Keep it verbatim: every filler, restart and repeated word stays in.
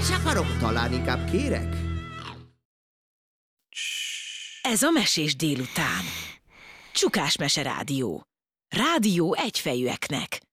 is akarok, talán inkább kérek. Ez a Mesés délután. Csukás Mese Rádió. Rádió egyfejűeknek.